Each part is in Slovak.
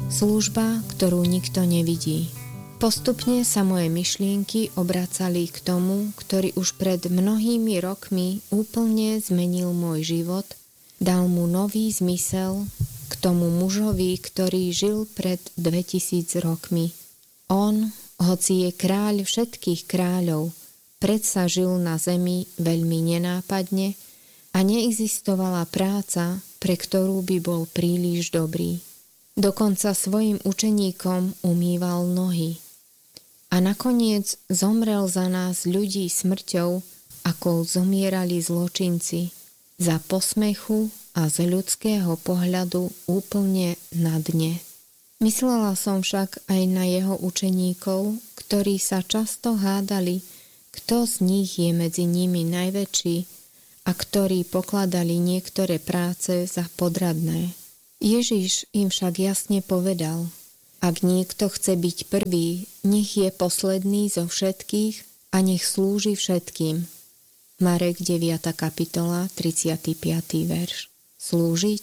Služba, ktorú nikto nevidí. Postupne sa moje myšlienky obracali k tomu, ktorý už pred mnohými rokmi úplne zmenil môj život, dal mu nový zmysel, k tomu mužovi, ktorý žil pred 2000 rokmi. On, hoci je kráľ všetkých kráľov, predsa žil na zemi veľmi nenápadne a neexistovala práca, pre ktorú by bol príliš dobrý. Dokonca svojim učeníkom umýval nohy. A nakoniec zomrel za nás ľudí smrťou, ako zomierali zločinci, za posmechu a z ľudského pohľadu úplne na dne. Myslela som však aj na jeho učeníkov, ktorí sa často hádali, kto z nich je medzi nimi najväčší a ktorí pokladali niektoré práce za podradné. Ježiš im však jasne povedal: ak niekto chce byť prvý, nech je posledný zo všetkých a nech slúži všetkým. Marek 9. kapitola, 35. verš. Slúžiť?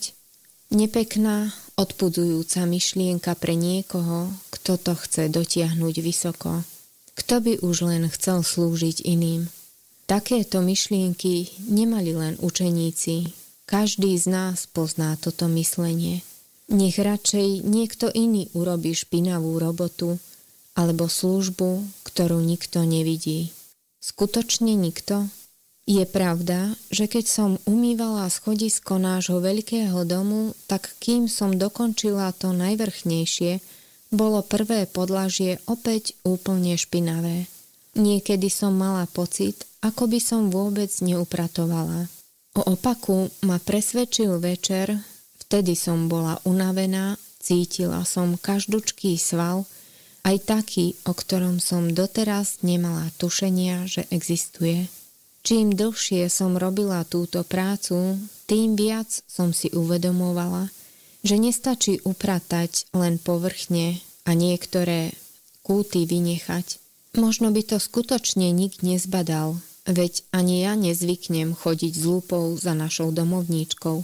Nepekná, odpudzujúca myšlienka pre niekoho, kto to chce dotiahnuť vysoko. Kto by už len chcel slúžiť iným? Takéto myšlienky nemali len učeníci. Každý z nás pozná toto myslenie. Nech radšej niekto iný urobí špinavú robotu alebo službu, ktorú nikto nevidí. Skutočne nikto? Je pravda, že keď som umývala schodisko nášho veľkého domu, tak kým som dokončila to najvrchnejšie, bolo prvé podlažie opäť úplne špinavé. Niekedy som mala pocit, ako by som vôbec neupratovala. O opaku ma presvedčil večer. Vtedy som bola unavená, cítila som každučký sval, aj taký, o ktorom som doteraz nemala tušenia, že existuje. Čím dlhšie som robila túto prácu, tým viac som si uvedomovala, že nestačí upratať len povrchne a niektoré kúty vynechať. Možno by to skutočne nik nezbadal, veď ani ja nezvyknem chodiť s lúpou za našou domovníčkou.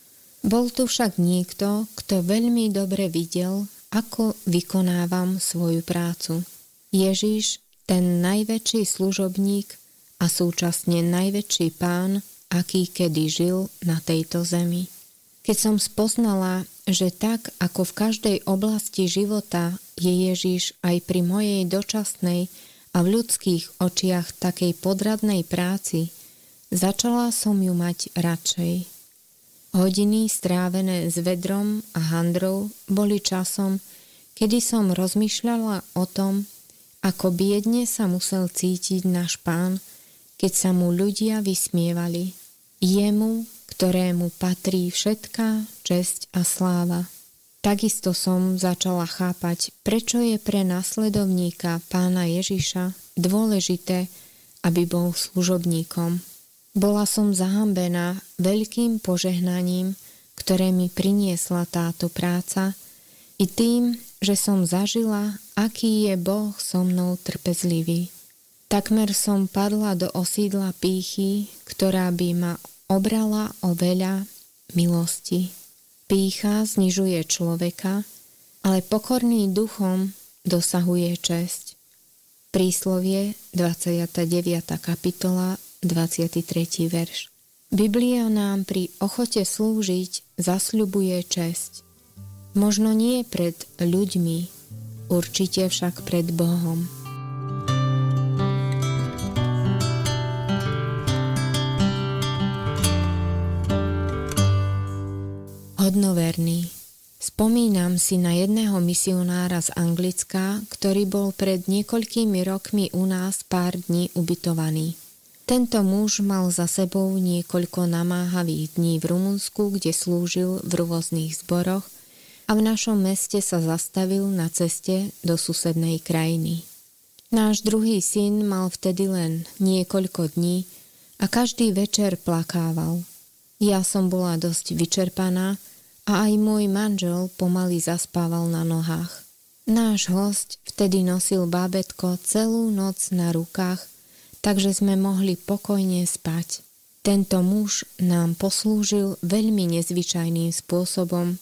Bol tu však niekto, kto veľmi dobre videl, ako vykonávam svoju prácu. Ježiš, ten najväčší služobník a súčasne najväčší pán, aký kedy žil na tejto zemi. Keď som spoznala, že tak ako v každej oblasti života je Ježiš aj pri mojej dočasnej a v ľudských očiach takej podradnej práci, začala som ju mať radšej. Hodiny strávené s vedrom a handrou boli časom, kedy som rozmýšľala o tom, ako biedne sa musel cítiť náš pán, keď sa mu ľudia vysmievali. Jemu, ktorému patrí všetká česť a sláva. Takisto som začala chápať, prečo je pre nasledovníka pána Ježiša dôležité, aby bol služobníkom. Bola som zahambená veľkým požehnaním, ktoré mi priniesla táto práca, i tým, že som zažila, aký je Boh so mnou trpezlivý. Takmer som padla do osídla pýchy, ktorá by ma obrala o veľa milosti. Pýcha znižuje človeka, ale pokorný duchom dosahuje česť. Príslovie 29. kapitola 23. verš. Biblia nám pri ochote slúžiť zasľubuje česť. Možno nie pred ľuďmi, určite však pred Bohom. Hodnoverný. Spomínam si na jedného misionára z Anglicka, ktorý bol pred niekoľkými rokmi u nás pár dní ubytovaný. Tento muž mal za sebou niekoľko namáhavých dní v Rumunsku, kde slúžil v rôznych zboroch a v našom meste sa zastavil na ceste do susednej krajiny. Náš druhý syn mal vtedy len niekoľko dní a každý večer plakával. Ja som bola dosť vyčerpaná a aj môj manžel pomaly zaspával na nohách. Náš hosť vtedy nosil bábätko celú noc na rukách, takže sme mohli pokojne spať. Tento muž nám poslúžil veľmi nezvyčajným spôsobom,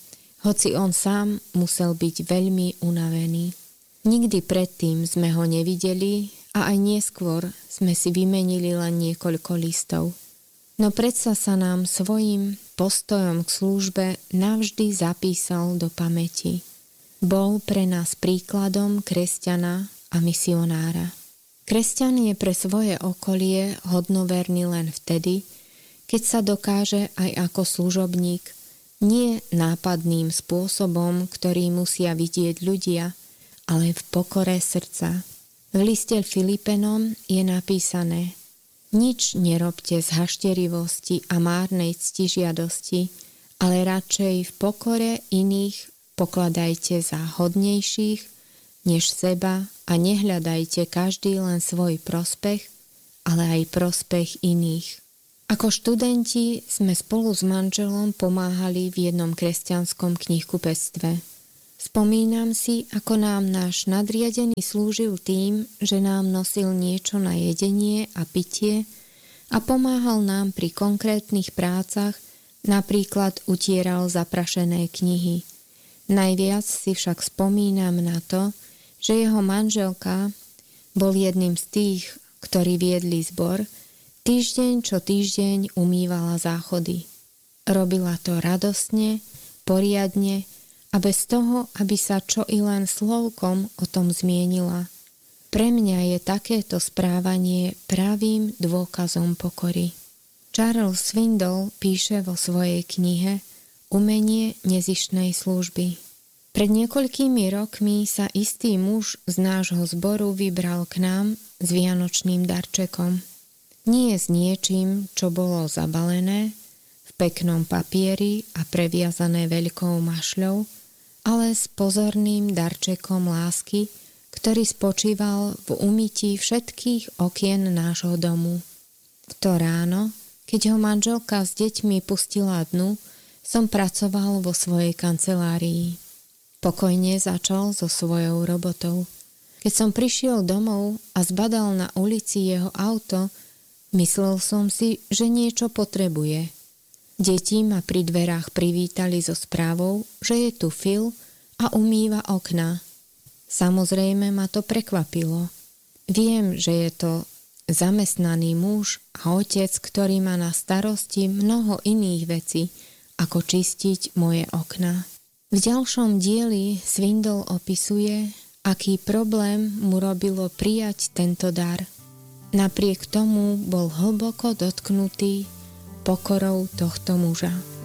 hoci on sám musel byť veľmi unavený. Nikdy predtým sme ho nevideli a aj neskôr sme si vymenili len niekoľko listov. No predsa sa nám svojím postojom k službe navždy zapísal do pamäti. Bol pre nás príkladom kresťana a misionára. Kresťan je pre svoje okolie hodnoverný len vtedy, keď sa dokáže aj ako služobník, nie nápadným spôsobom, ktorý musia vidieť ľudia, ale v pokore srdca. V liste Filipenom je napísané: nič nerobte z hašterivosti a márnej ctižiadosti, ale radšej v pokore iných pokladajte za hodnejších než seba a nehľadajte každý len svoj prospech, ale aj prospech iných. Ako študenti sme spolu s manželom pomáhali v jednom kresťanskom knihkupectve. Spomínam si, ako nám náš nadriadený slúžil tým, že nám nosil niečo na jedenie a pitie a pomáhal nám pri konkrétnych prácach, napríklad utieral zaprašené knihy. Najviac si však spomínam na to, že jeho manželka bol jedným z tých, ktorí viedli zbor, týždeň čo týždeň umývala záchody. Robila to radostne, poriadne a bez toho, aby sa čo i len slovkom o tom zmienila. Pre mňa je takéto správanie pravým dôkazom pokory. Charles Swindoll píše vo svojej knihe Umenie nezištnej služby. Pred niekoľkými rokmi sa istý muž z nášho zboru vybral k nám s vianočným darčekom. Nie s niečím, čo bolo zabalené v peknom papieri a previazané veľkou mašľou, ale s pozorným darčekom lásky, ktorý spočíval v umytí všetkých okien nášho domu. V to ráno, keď ho manželka s deťmi pustila dnu, som pracoval vo svojej kancelárii. Pokojne začal so svojou robotou. Keď som prišiel domov a zbadal na ulici jeho auto, myslel som si, že niečo potrebuje. Deti ma pri dverách privítali so správou, že je tu Phil a umýva okná. Samozrejme ma to prekvapilo. Viem, že je to zamestnaný muž a otec, ktorý má na starosti mnoho iných vecí, ako čistiť moje okná. V ďalšom dieli Swindoll opisuje, aký problém mu robilo prijať tento dar. Napriek tomu bol hlboko dotknutý pokorou tohto muža.